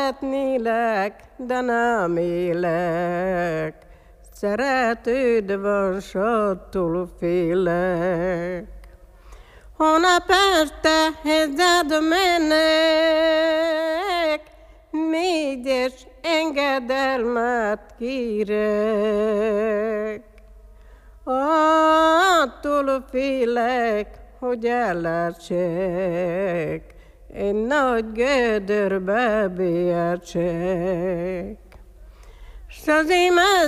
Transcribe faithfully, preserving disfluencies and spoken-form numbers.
szeretnélek, de nem élek. Szeretőd van, s attól félek. Holnap este hozzád mennek, mégis engedelmet kérek. Attól félek, hogy elesek, egy nagy gödörbe beesek. S az én